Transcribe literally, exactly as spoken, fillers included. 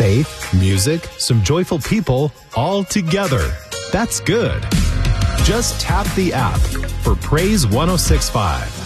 faith, music, some joyful people, all together. That's good. Just tap the app for Praise one oh six point five.